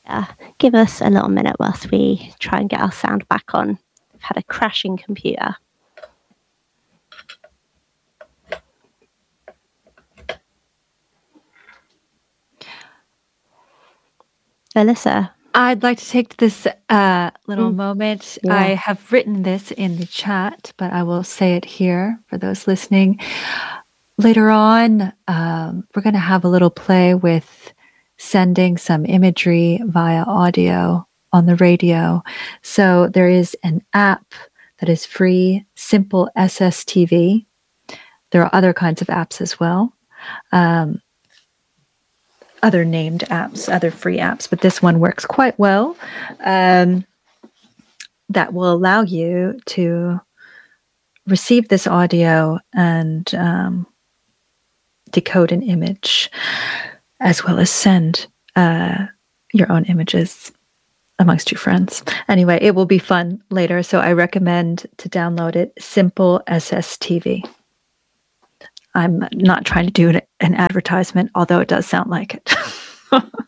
Give us a little minute whilst we try and get our sound back on. We've had a crashing computer. Alyssa, I'd like to take this little moment. Yeah. I have written this in the chat, but I will say it here for those listening. Later on, we're going to have a little play with sending some imagery via audio on the radio. So there is an app that is free, Simple SSTV. There are other kinds of apps as well. Other named apps, other free apps, but this one works quite well. That will allow you to receive this audio and decode an image, as well as send your own images amongst your friends. Anyway, it will be fun later, so I recommend to download it, Simple SSTV. I'm not trying to do an advertisement, although it does sound like it.